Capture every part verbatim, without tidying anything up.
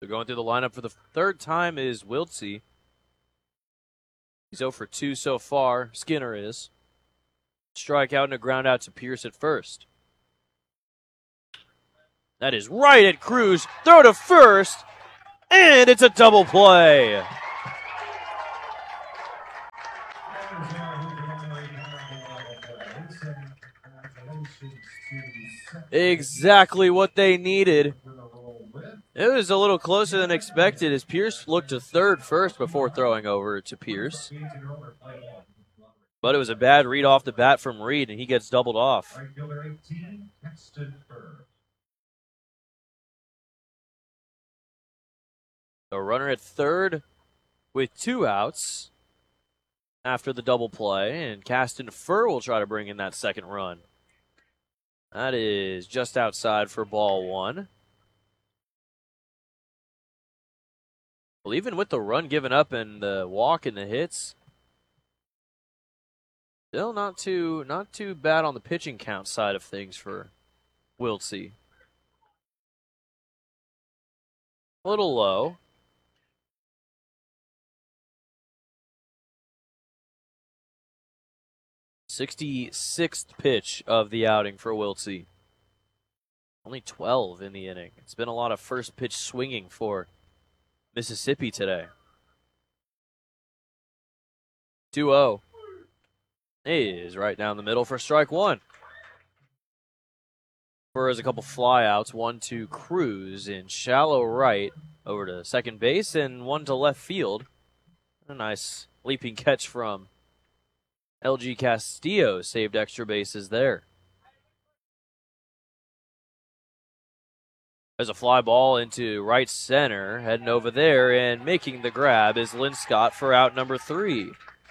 So going through the lineup for the third time is Wiltsey. He's oh for two so far. Skinner is. Strikeout and a ground out to Pierce at first. That is right at Cruz. Throw to first. And it's a double play. Exactly what they needed. It was a little closer than expected as Pierce looked to third first before throwing over to Pierce. But it was a bad read off the bat from Reed, and he gets doubled off. A runner at third with two outs after the double play, and Caston Furr will try to bring in that second run. That is just outside for ball one. Well, even with the run given up and the walk and the hits, still not too not too bad on the pitching count side of things for Wiltsey. A little low. sixty-sixth pitch of the outing for Wiltsey. Only twelve in the inning. It's been a lot of first pitch swinging for Mississippi today. two oh. Is right down the middle for strike one. Furr has a couple flyouts. One to Cruz in shallow right over to second base, and one to left field. A nice leaping catch from L G Castillo, saved extra bases there. There's a fly ball into right center, heading over there, and making the grab is Linscott for out number three.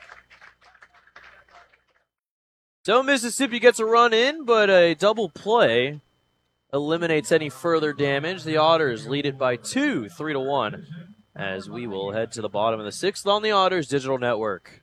So Mississippi gets a run in, but a double play eliminates any further damage. The Otters lead it by two, three to one, as we will head to the bottom of the sixth on the Otters Digital Network.